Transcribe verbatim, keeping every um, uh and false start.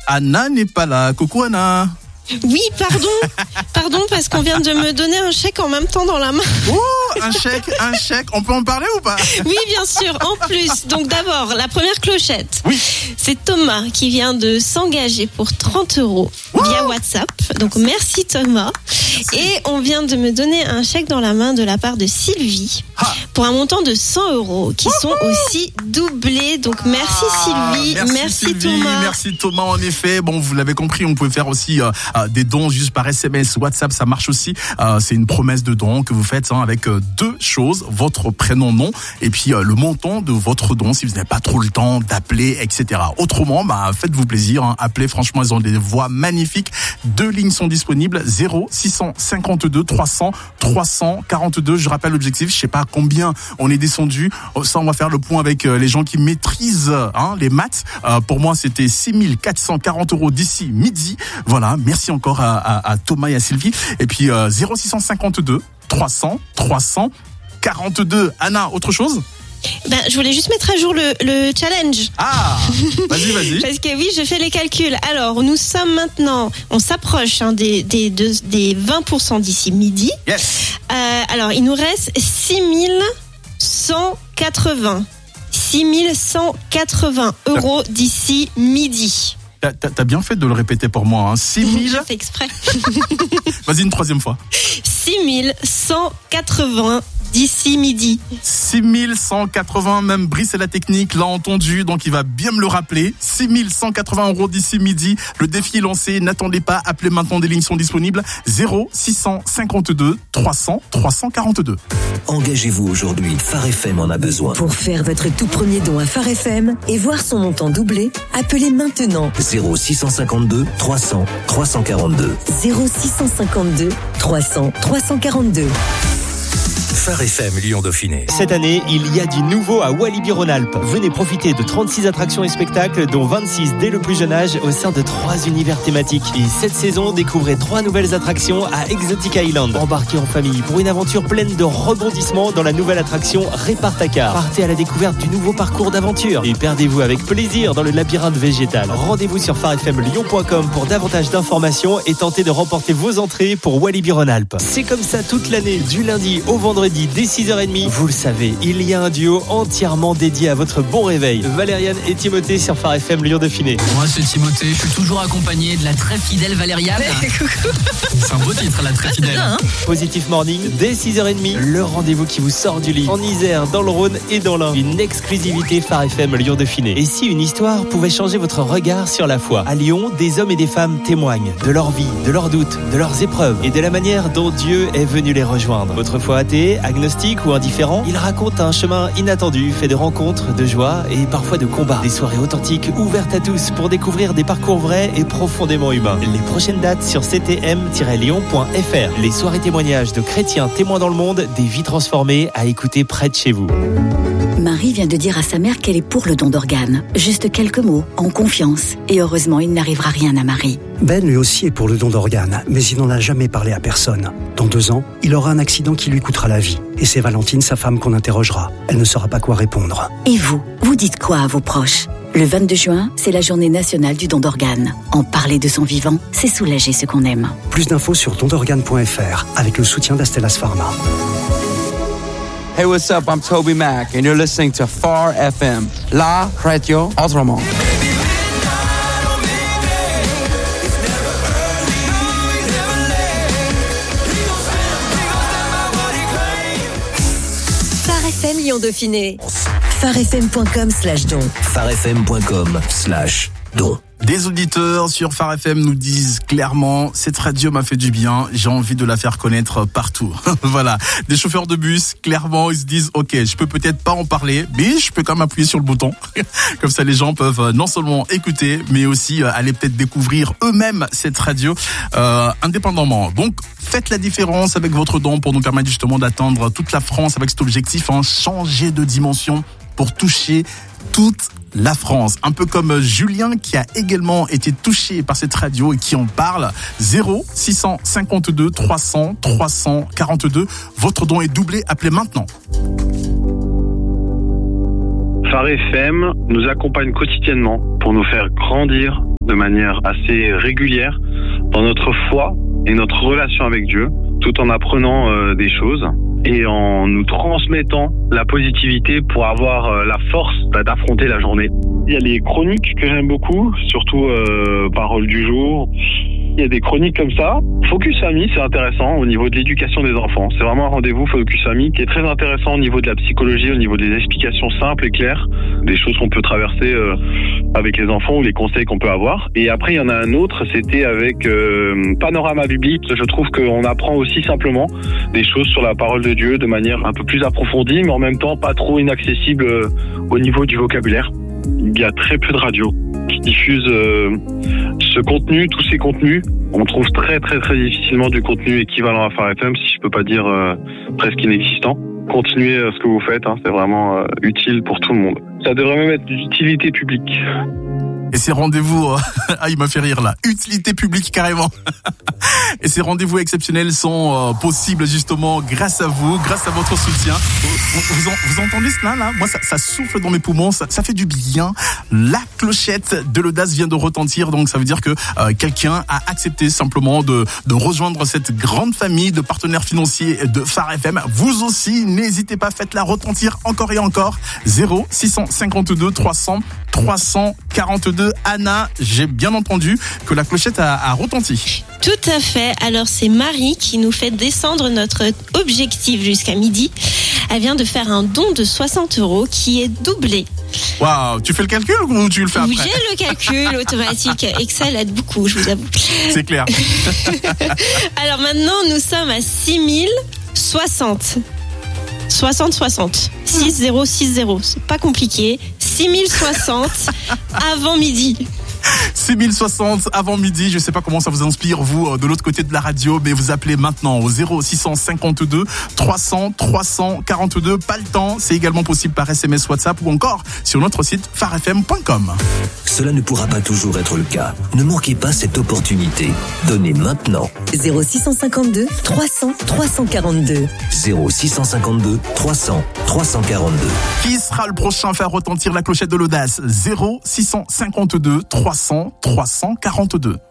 Anna n'est pas là. Coucou Anna. Oui, pardon, pardon, parce qu'on vient de me donner un chèque en même temps dans la main. Oh, un chèque, un chèque, on peut en parler ou pas? Oui, bien sûr, en plus. Donc d'abord, la première clochette. Oui. C'est Thomas qui vient de s'engager pour trente euros wow. via WhatsApp. Donc merci Thomas. Merci. Et on vient de me donner un chèque dans la main de la part de Sylvie ah. pour un montant de cent euros qui sont aussi doublés. Donc merci ah, Sylvie, merci, merci Sylvie, Thomas. Merci Thomas, en effet. Bon, vous l'avez compris, on pouvait faire aussi euh, des dons juste par S M S, WhatsApp, ça marche aussi. Euh, c'est une promesse de don que vous faites hein, avec euh, deux choses, votre prénom, nom, et puis euh, le montant de votre don si vous n'avez pas trop le temps d'appeler, et cetera. Autrement, bah, faites-vous plaisir, hein, appelez, franchement, ils ont des voix magnifiques. Deux lignes sont disponibles, zéro six cent cinquante-deux trois cents trois cent quarante-deux. Je rappelle l'objectif, je sais pas combien on est descendu. Ça, on va faire le point avec euh, les gens qui maîtrisent hein, les maths. Euh, pour moi, c'était six mille quatre cent quarante euros d'ici midi. Voilà, merci encore à, à, à Thomas et à Sylvie. Et puis euh, zéro six cent cinquante-deux trois cents trois cent quarante-deux. Anna, autre chose? Ben, je voulais juste mettre à jour le, le challenge. Ah, vas-y, vas-y. Parce que oui, je fais les calculs. Alors, nous sommes maintenant, on s'approche hein, des, des, des, des vingt pour cent d'ici midi. Yes. Euh, alors, il nous reste six mille cent quatre-vingts. six mille cent quatre-vingts euros d'ici midi. T'as, t'as bien fait de le répéter pour moi. Hein. six mille J'ai fait exprès. Vas-y, une troisième fois. six mille cent quatre-vingts d'ici midi. six mille cent quatre-vingts, même Brice et la technique l'a entendu, donc il va bien me le rappeler. six mille cent quatre-vingts euros d'ici midi. Le défi est lancé. N'attendez pas. Appelez maintenant, des lignes sont disponibles. zéro six cent cinquante-deux trois cents trois cent quarante-deux. Engagez-vous aujourd'hui. Phare F M en a besoin. Pour faire votre tout premier don à Phare F M et voir son montant doublé, appelez maintenant. zéro six cent cinquante-deux trois cents trois cent quarante-deux. zéro six cent cinquante-deux trois cents trois cent quarante-deux. Phare F M Lyon-Dauphiné. Cette année, il y a du nouveau à Walibi-Rhône-Alpes. Venez profiter de trente-six attractions et spectacles, dont vingt-six dès le plus jeune âge, au sein de trois univers thématiques. Et cette saison, découvrez trois nouvelles attractions à Exotic Island. Embarquez en famille pour une aventure pleine de rebondissements dans la nouvelle attraction Répart-A-Car. Partez à la découverte du nouveau parcours d'aventure et perdez-vous avec plaisir dans le labyrinthe végétal. Rendez-vous sur phare f m lyon point com pour davantage d'informations et tentez de remporter vos entrées pour Walibi-Rhône-Alpes. C'est comme ça toute l'année, du lundi au vendredi dès six heures trente. Vous le savez, il y a un duo entièrement dédié à votre bon réveil. Valériane et Timothée sur Phare F M Lyon-Dauphiné. Moi c'est Timothée, je suis toujours accompagné de la très fidèle Valériane. C'est un beau titre, la très fidèle. Hein. Positive Morning dès six heures trente, le rendez-vous qui vous sort du lit. En Isère, dans le Rhône et dans l'Ain. Une exclusivité Phare F M Lyon-Dauphiné. Et si une histoire pouvait changer votre regard sur la foi? À Lyon, des hommes et des femmes témoignent de leur vie, de leurs doutes, de leurs épreuves et de la manière dont Dieu est venu les rejoindre. Autrefois athée, agnostique ou indifférent, il raconte un chemin inattendu fait de rencontres, de joie et parfois de combats. Des soirées authentiques ouvertes à tous pour découvrir des parcours vrais et profondément humains. Les prochaines dates sur c t m tiret lyon point f r. Les soirées témoignages de chrétiens témoins dans le monde, des vies transformées à écouter près de chez vous. Marie vient de dire à sa mère qu'elle est pour le don d'organes. Juste quelques mots, en confiance. Et heureusement, il n'arrivera rien à Marie. Ben, lui aussi, est pour le don d'organes, mais il n'en a jamais parlé à personne. Dans deux ans, il aura un accident qui lui coûtera la vie. Et c'est Valentine, sa femme, qu'on interrogera. Elle ne saura pas quoi répondre. Et vous, vous dites quoi à vos proches? Le vingt-deux juin, c'est la journée nationale du don d'organes. En parler de son vivant, c'est soulager ce qu'on aime. Plus d'infos sur don d'organes point f r, avec le soutien d'Astellas Pharma. Hey, what's up? I'm Toby Mac, and you're listening to Phare F M, la radio autrement. Phare F M Lyon-Dauphiné. phare f m point com slash don. phare f m point com slash don. Des auditeurs sur Phare F M nous disent clairement, cette radio m'a fait du bien, j'ai envie de la faire connaître partout. Voilà. Des chauffeurs de bus, clairement, ils se disent, ok, je peux peut-être pas en parler, mais je peux quand même appuyer sur le bouton. Comme ça, les gens peuvent non seulement écouter, mais aussi aller peut-être découvrir eux-mêmes cette radio, euh, indépendamment. Donc, faites la différence avec votre don pour nous permettre justement d'atteindre toute la France avec cet objectif, hein, changer de dimension pour toucher toute la France. Un peu comme Julien qui a également été touché par cette radio et qui en parle. zéro six cent cinquante-deux trois cents trois cent quarante-deux. Votre don est doublé. Appelez maintenant. Phare F M nous accompagne quotidiennement pour nous faire grandir de manière assez régulière dans notre foi et notre relation avec Dieu, tout en apprenant euh, des choses et en nous transmettant la positivité pour avoir euh, la force bah, d'affronter la journée. Il y a les chroniques que j'aime beaucoup, surtout euh, Parole du jour. Il y a des chroniques comme ça. Focus Famille, c'est intéressant au niveau de l'éducation des enfants. C'est vraiment un rendez-vous Focus Famille qui est très intéressant au niveau de la psychologie, au niveau des explications simples et claires, des choses qu'on peut traverser euh, avec les enfants ou les conseils qu'on peut avoir. Et après, il y en a un autre, c'était avec euh, Panorama Biblique. Je trouve qu'on apprend aussi simplement des choses sur la parole de Dieu de manière un peu plus approfondie, mais en même temps pas trop inaccessible euh, au niveau du vocabulaire. Il y a très peu de radios qui diffusent euh, ce contenu, tous ces contenus. On trouve très très très difficilement du contenu équivalent à Phare F M, si je peux pas dire euh, presque inexistant. Continuez euh, ce que vous faites, hein, c'est vraiment euh, utile pour tout le monde. Ça devrait même être d'utilité publique. Et ces rendez-vous, euh, ah, il m'a fait rire là, utilité publique carrément. Et ces rendez-vous exceptionnels sont euh, possibles justement grâce à vous, grâce à votre soutien. Vous, vous, vous entendez cela là? Moi, ça, ça souffle dans mes poumons, ça, ça fait du bien. La clochette de l'audace vient de retentir, donc ça veut dire que euh, quelqu'un a accepté simplement de, de rejoindre cette grande famille de partenaires financiers de Phare F M. Vous aussi, n'hésitez pas, faites-la retentir encore et encore. zéro six cent cinquante-deux trois cents trois cent quarante-deux. Anna, j'ai bien entendu que la clochette a, a retenti. Tout à fait. Alors c'est Marie qui nous fait descendre notre objectif jusqu'à midi. Elle vient de faire un don de soixante euros qui est doublé. Waouh, tu fais le calcul ou tu le fais après? J'ai le calcul automatique. Excel aide beaucoup, je vous avoue. C'est clair. Alors maintenant, nous sommes à six mille soixante. soixante soixante. six zéro six zéro. C'est pas compliqué. six mille soixante avant midi. six mille soixante avant midi, je sais pas comment ça vous inspire vous de l'autre côté de la radio, mais vous appelez maintenant au zéro six cent cinquante-deux trois cents trois cent quarante-deux. Pas le temps, c'est également possible par S M S, WhatsApp ou encore sur notre site phare f m point com. Cela ne pourra pas toujours être le cas. Ne manquez pas cette opportunité. Donnez maintenant. zéro six cent cinquante-deux trois cents trois cent quarante-deux. zéro six cent cinquante-deux trois cents trois cent quarante-deux. Qui sera le prochain à faire retentir la clochette de l'audace? zéro six cent cinquante-deux trois cents trois cent quarante-deux.